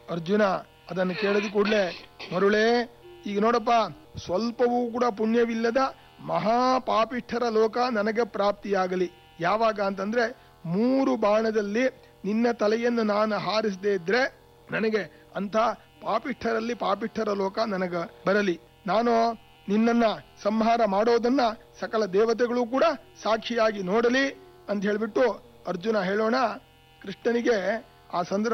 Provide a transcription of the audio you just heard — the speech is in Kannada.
ಅರ್ಜುನ ಅದನ್ನು ಕೇಳಿದ ಕೂಡಲೇ, ಮರುಳೇ ಈಗ ನೋಡಪ್ಪ, ಸ್ವಲ್ಪವೂ ಕೂಡ ಪುಣ್ಯವಿಲ್ಲದ ಮಹಾಪಾಪಿಷ್ಠರ ಲೋಕ ನನಗೆ ಪ್ರಾಪ್ತಿಯಾಗಲಿ. ಯಾವಾಗ ಅಂತಂದ್ರೆ 3 ಬಾಣದಲ್ಲಿ ನಿನ್ನ ತಲೆಯನ್ನು ನಾನು ಹಾರಿಸದೇ ಇದ್ರೆ ನನಗೆ ಅಂಥ ಪಾಪಿಷ್ಠರಲ್ಲಿ ಪಾಪಿಷ್ಠರ ಲೋಕ ನನಗ ಬರಲಿ. ನಾನು ನಿನ್ನನ್ನ ಸಂಹಾರ ಮಾಡೋದನ್ನ ಸಕಲ ದೇವತೆಗಳು ಕೂಡ ಸಾಕ್ಷಿಯಾಗಿ ನೋಡಲಿ ಅಂತ ಹೇಳ್ಬಿಟ್ಟು ಅರ್ಜುನ ಹೇಳೋಣ. ಕೃಷ್ಣನಿಗೆ ಆ ಸಂದರ್ಭ